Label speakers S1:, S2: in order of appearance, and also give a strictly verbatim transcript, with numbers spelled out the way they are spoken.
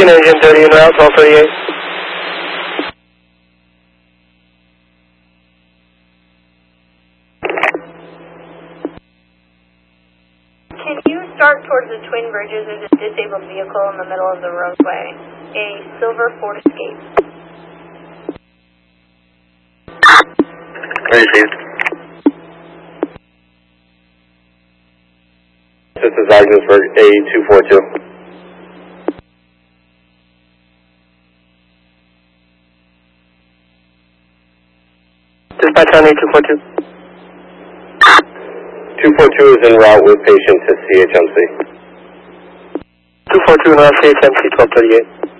S1: fourteen engine thirty en route, twelve thirty-eight.
S2: Can you start towards the Twin Bridges? There's a disabled vehicle in the middle of the roadway. A silver Ford Escape.
S3: Received. This is Ogdensburg A two four two.
S1: Dispatch on A two four two.
S3: two four two is en route with patient to C H M C.
S1: two four two en route, C H M C, twelve thirty-eight.